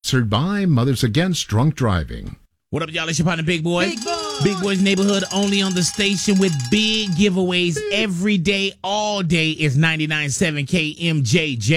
Sponsored by Mothers Against Drunk Driving. What up, y'all? It's your partner, Big Boy. Big Boy. Big Boy's Neighborhood, only on the station with big giveaways every day, all day. Is 99.7 KMJJ.